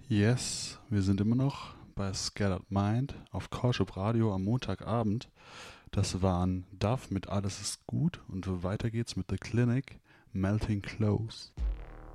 Yes, wir sind immer noch bei Scattered Mind auf Korschub Radio am Montagabend. Das waren Duff mit Alles ist gut und weiter geht's mit The Clinic, Melting Close.